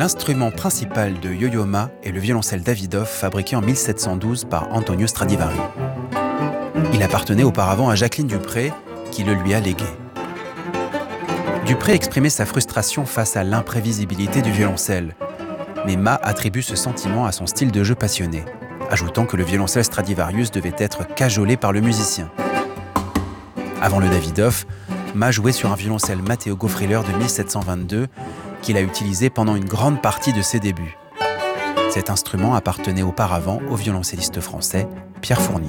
L'instrument principal de Yo-Yo Ma est le violoncelle Davidoff fabriqué en 1712 par Antonio Stradivari. Il appartenait auparavant à Jacqueline Dupré, qui le lui a légué. Dupré exprimait sa frustration face à l'imprévisibilité du violoncelle, mais Ma attribue ce sentiment à son style de jeu passionné, ajoutant que le violoncelle Stradivarius devait être cajolé par le musicien. Avant le Davidoff, Ma jouait sur un violoncelle Matteo Goffriller de 1722 qu'il a utilisé pendant une grande partie de ses débuts. Cet instrument appartenait auparavant au violoncelliste français Pierre Fournier.